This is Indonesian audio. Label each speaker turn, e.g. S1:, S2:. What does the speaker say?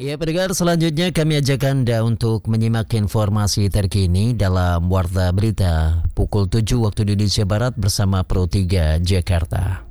S1: Ya, pendengar, selanjutnya kami ajak Anda untuk menyimak informasi terkini dalam Warta Berita pukul 7 waktu Indonesia Barat bersama Pro 3 Jakarta.